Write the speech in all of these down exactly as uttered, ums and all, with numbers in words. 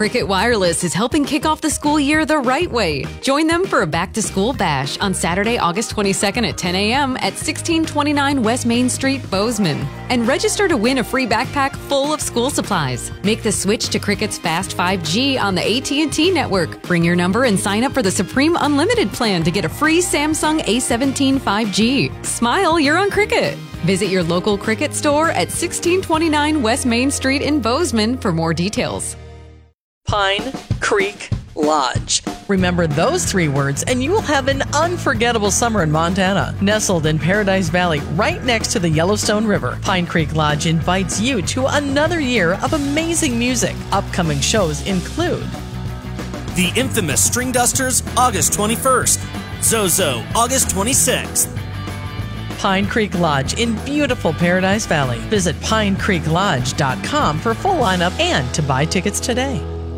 Cricket Wireless is helping kick off the school year the right way. Join them for a back-to-school bash on Saturday, August twenty-second at ten a.m. at sixteen twenty-nine West Main Street, Bozeman. And register to win a free backpack full of school supplies. Make the switch to Cricket's Fast five G on the A T and T network. Bring your number and sign up for the Supreme Unlimited plan to get a free Samsung A seventeen five G. Smile, you're on Cricket. Visit your local Cricket store at sixteen twenty-nine West Main Street in Bozeman for more details. Pine Creek Lodge. Remember those three words and you will have an unforgettable summer in Montana. Nestled in Paradise Valley, right next to the Yellowstone River, Pine Creek Lodge invites you to another year of amazing music. Upcoming shows include The Infamous String Dusters, August twenty-first. Zozo, August twenty-sixth. Pine Creek Lodge in beautiful Paradise Valley. Visit pine creek lodge dot com for full lineup and to buy tickets today.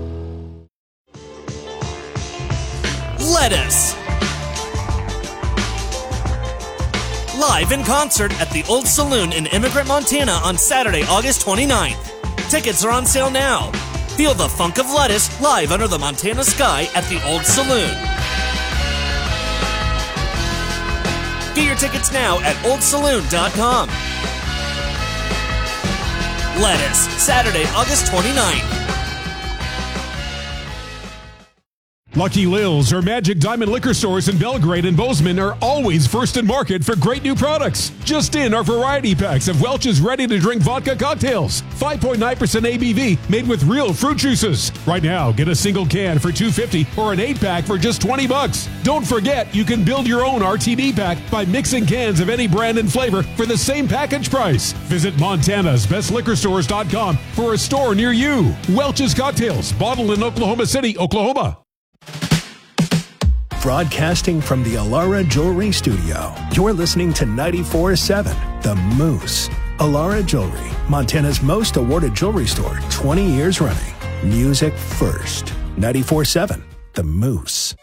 Lettuce. Live in concert at the Old Saloon in Immigrant, Montana on Saturday, August twenty-ninth. Tickets are on sale now. Feel the funk of Lettuce live under the Montana sky at the Old Saloon. Get your tickets now at old saloon dot com. Lettuce, Saturday, August twenty-ninth. Lucky Lil's or Magic Diamond liquor stores in Belgrade and Bozeman are always first in market for great new products. Just in are variety packs of Welch's ready-to-drink vodka cocktails. five point nine percent A B V made with real fruit juices. Right now, get a single can for two dollars and fifty cents or an eight-pack for just twenty bucks. Don't forget, you can build your own R T D pack by mixing cans of any brand and flavor for the same package price. Visit Montana's Best Liquor Stores dot com for a store near you. Welch's Cocktails, bottled in Oklahoma City, Oklahoma. Broadcasting from the Alara Jewelry Studio, you're listening to ninety-four point seven The Moose. Alara Jewelry, Montana's most awarded jewelry store, twenty years running. Music first. ninety-four point seven The Moose.